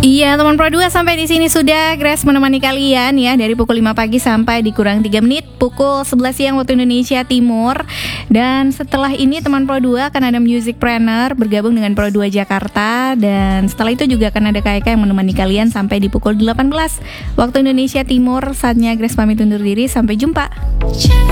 Iya teman Pro 2, sampai di sini sudah Grace menemani kalian ya dari pukul 5 pagi sampai dikurang 3 menit pukul 11 siang waktu Indonesia Timur. Dan setelah ini teman Pro 2 akan ada Musicpreneur bergabung dengan Pro 2 Jakarta. Dan setelah itu juga akan ada KK yang menemani kalian sampai di pukul 18 waktu Indonesia Timur. Saatnya Grace pamit undur diri, sampai jumpa.